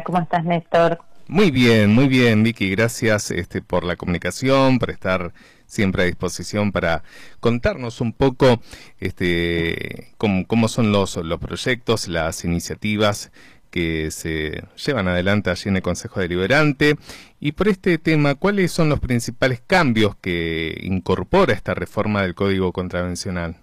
¿cómo estás, Néstor? Muy bien, Vicky. Gracias por la comunicación, por estar siempre a disposición para contarnos un poco cómo son los proyectos, las iniciativas que se llevan adelante allí en el Consejo Deliberante. Y por este tema, ¿cuáles son los principales cambios que incorpora esta reforma del Código Contravencional?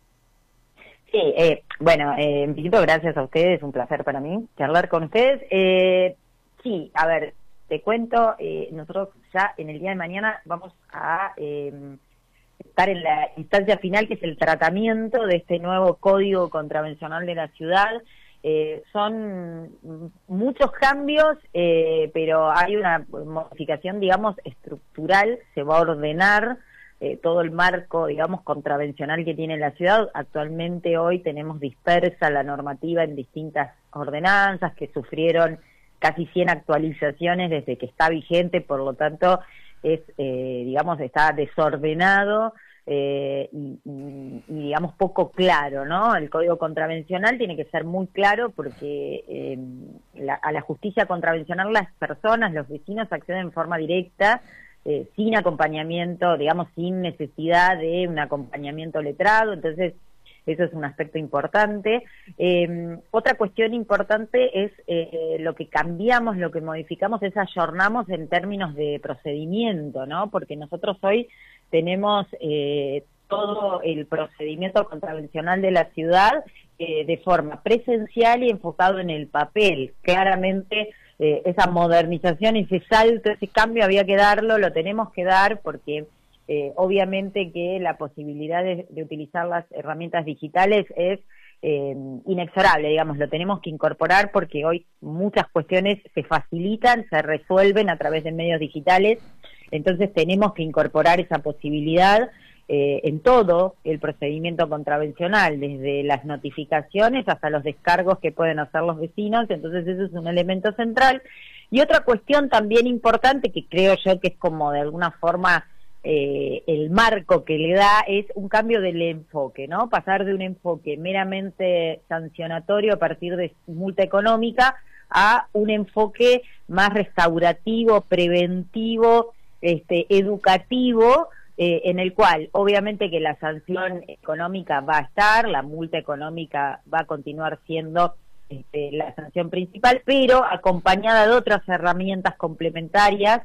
Sí, en principio gracias a ustedes, es un placer para mí charlar con ustedes. Sí, a ver, te cuento, nosotros ya en el día de mañana vamos a estar en la instancia final, que es el tratamiento de este nuevo Código Contravencional de la ciudad. Son muchos cambios, pero hay una modificación, digamos, estructural. Se va a ordenar todo el marco, digamos, contravencional que tiene la ciudad. Actualmente hoy tenemos dispersa la normativa en distintas ordenanzas que sufrieron casi 100 actualizaciones desde que está vigente, por lo tanto es, digamos, está desordenado y digamos poco claro, ¿no? El Código Contravencional tiene que ser muy claro porque a la justicia contravencional las personas, los vecinos acceden en forma directa, sin acompañamiento, digamos, sin necesidad de un acompañamiento letrado. Entonces eso es un aspecto importante. Otra cuestión importante es lo que cambiamos, lo que modificamos, es ayornamos en términos de procedimiento, ¿no? Porque nosotros hoy tenemos todo el procedimiento contravencional de la ciudad de forma presencial y enfocado en el papel. Claramente esa modernización, ese salto, ese cambio había que darlo, lo tenemos que dar porque obviamente que la posibilidad de utilizar las herramientas digitales es inexorable, digamos, lo tenemos que incorporar porque hoy muchas cuestiones se facilitan, se resuelven a través de medios digitales, entonces tenemos que incorporar esa posibilidad en todo el procedimiento contravencional, desde las notificaciones hasta los descargos que pueden hacer los vecinos. Entonces eso es un elemento central. Y otra cuestión también importante, que creo yo que es como de alguna forma el marco que le da, es un cambio del enfoque, ¿no? Pasar de un enfoque meramente sancionatorio a partir de multa económica a un enfoque más restaurativo, preventivo, educativo, en el cual obviamente que la sanción económica va a estar, la multa económica va a continuar siendo la sanción principal, pero acompañada de otras herramientas complementarias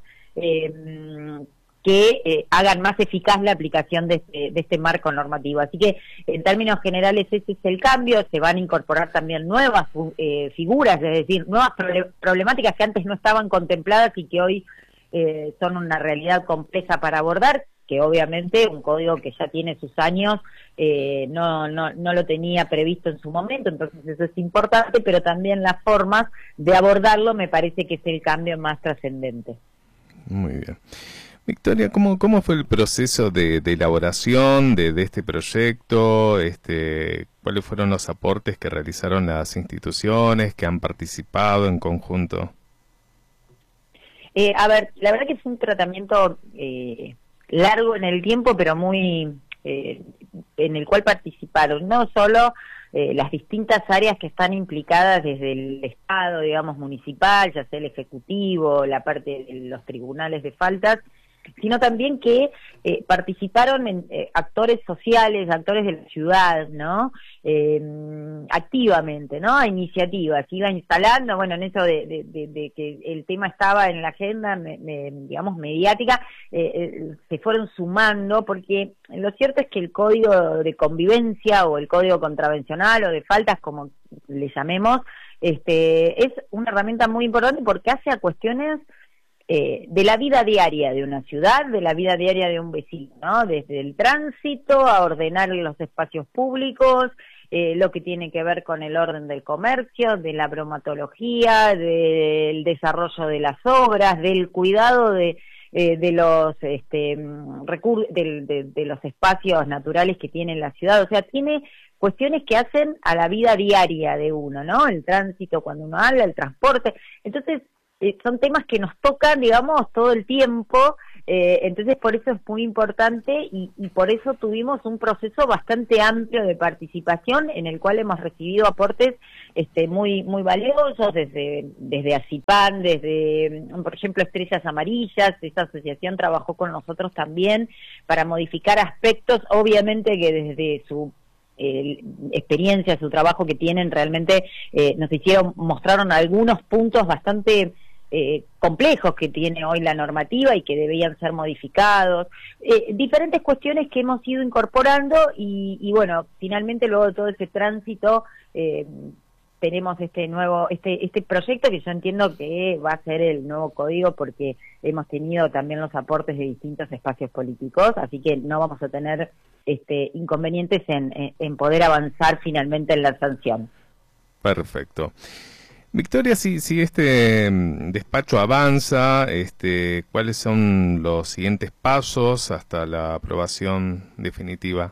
que hagan más eficaz la aplicación de este marco normativo. Así que en términos generales ese es el cambio. Se van a incorporar también nuevas figuras, es decir, nuevas problemáticas que antes no estaban contempladas y que hoy son una realidad compleja para abordar, que obviamente un código que ya tiene sus años no lo tenía previsto en su momento. Entonces eso es importante, pero también las formas de abordarlo me parece que es el cambio más trascendente. Muy bien. Victoria, ¿cómo fue el proceso de elaboración de este proyecto? ¿Cuáles fueron los aportes que realizaron las instituciones que han participado en conjunto? A ver, la verdad que fue un tratamiento largo en el tiempo, pero muy en el cual participaron no solo las distintas áreas que están implicadas desde el Estado, digamos, municipal, ya sea el Ejecutivo, la parte de los tribunales de faltas, sino también que participaron actores sociales, actores de la ciudad, ¿no? Activamente, ¿no? A iniciativas, iba instalando, bueno, en eso de que el tema estaba en la agenda, digamos, mediática, se fueron sumando, porque lo cierto es que el código de convivencia o el código contravencional o de faltas, como le llamemos, es una herramienta muy importante porque hace a cuestiones de la vida diaria de una ciudad, de la vida diaria de un vecino, ¿no? Desde el tránsito a ordenar los espacios públicos, lo que tiene que ver con el orden del comercio, de la bromatología, del desarrollo de las obras, del cuidado de los de los espacios naturales que tiene la ciudad. O sea, tiene cuestiones que hacen a la vida diaria de uno, ¿no? El tránsito cuando uno habla, el transporte. Entonces, son temas que nos tocan, digamos, todo el tiempo, entonces por eso es muy importante y por eso tuvimos un proceso bastante amplio de participación en el cual hemos recibido aportes muy muy valiosos, desde ACIPAN, desde, por ejemplo, Estrellas Amarillas. Esta asociación trabajó con nosotros también para modificar aspectos, obviamente que desde su experiencia, su trabajo que tienen, realmente mostraron algunos puntos bastante complejos que tiene hoy la normativa y que debían ser modificados, diferentes cuestiones que hemos ido incorporando y bueno, finalmente luego de todo ese tránsito tenemos este proyecto que yo entiendo que va a ser el nuevo código, porque hemos tenido también los aportes de distintos espacios políticos, así que no vamos a tener inconvenientes en poder avanzar finalmente en la sanción. Perfecto. Victoria, si este despacho avanza, ¿cuáles son los siguientes pasos hasta la aprobación definitiva?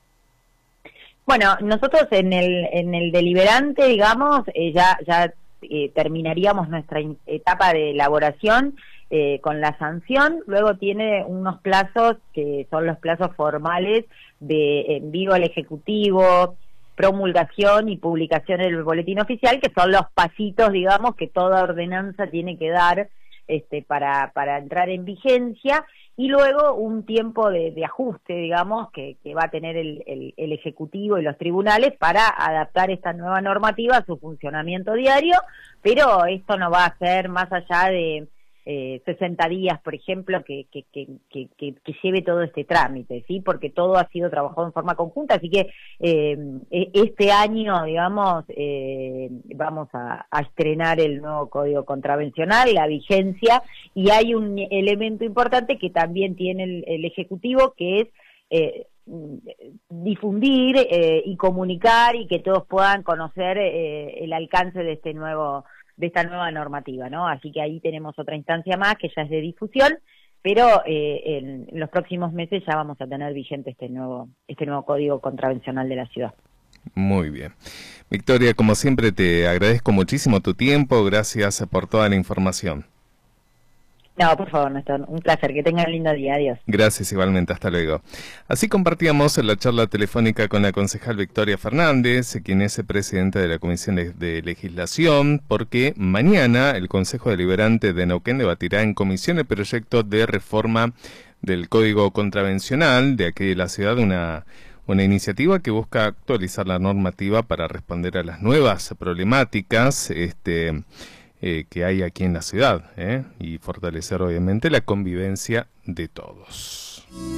Bueno, nosotros en el deliberante, digamos, ya terminaríamos nuestra etapa de elaboración con la sanción. Luego tiene unos plazos que son los plazos formales de envío al Ejecutivo, promulgación y publicación en el boletín oficial, que son los pasitos, digamos, que toda ordenanza tiene que dar para entrar en vigencia, y luego un tiempo de ajuste, digamos, que va a tener el Ejecutivo y los tribunales para adaptar esta nueva normativa a su funcionamiento diario, pero esto no va a ser más allá de 60 días, por ejemplo, que lleve todo este trámite, ¿sí? Porque todo ha sido trabajado en forma conjunta, así que este año, digamos, vamos a estrenar el nuevo Código Contravencional, la vigencia, y hay un elemento importante que también tiene el Ejecutivo, que es difundir y comunicar, y que todos puedan conocer el alcance de esta nueva normativa, ¿no? Así que ahí tenemos otra instancia más que ya es de difusión, pero en los próximos meses ya vamos a tener vigente este nuevo Código Contravencional de la ciudad. Muy bien. Victoria, como siempre te agradezco muchísimo tu tiempo, gracias por toda la información. No, por favor, Néstor, un placer, que tengan un lindo día, adiós. Gracias igualmente, hasta luego. Así compartíamos la charla telefónica con la concejal Victoria Fernández, quien es presidenta de la Comisión de Legislación, porque mañana el Consejo Deliberante de Neuquén debatirá en comisión el proyecto de reforma del Código Contravencional de aquí de la ciudad, una iniciativa que busca actualizar la normativa para responder a las nuevas problemáticas que hay aquí en la ciudad, y fortalecer obviamente la convivencia de todos.